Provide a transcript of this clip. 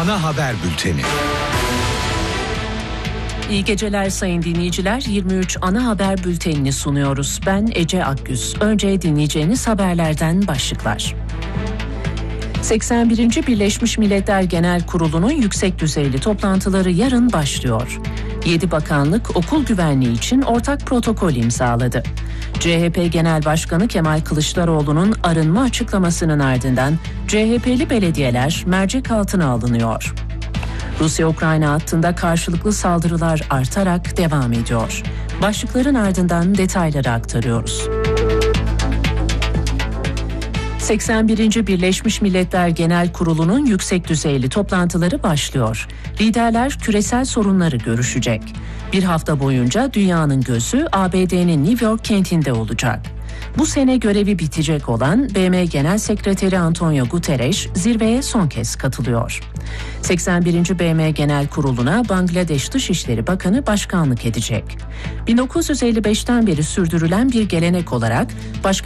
ana haber bülteni. İyi geceler sayın dinleyiciler. 23 ana haber bültenini sunuyoruz. Ben Ece Akgüz. Önce dinleyeceğiniz haberlerden başlıklar. 81. Birleşmiş Milletler Genel Kurulu'nun yüksek düzeyli toplantıları yarın başlıyor. 7 bakanlık okul güvenliği için ortak protokol imzaladı. CHP Genel Başkanı Kemal Kılıçdaroğlu'nun arınma açıklamasının ardından CHP'li belediyeler mercek altına alınıyor. Rusya-Ukrayna hattında karşılıklı saldırılar artarak devam ediyor. Başlıkların ardından detayları aktarıyoruz. 81. Birleşmiş Milletler Genel Kurulu'nun yüksek düzeyli toplantıları başlıyor. Liderler küresel sorunları görüşecek. Bir hafta boyunca dünyanın gözü ABD'nin New York kentinde olacak. Bu sene görevi bitecek olan BM Genel Sekreteri Antonio Guterres zirveye son kez katılıyor. 81. BM Genel Kurulu'na Bangladeş Dışişleri Bakanı başkanlık edecek. 1955'ten beri sürdürülen bir gelenek olarak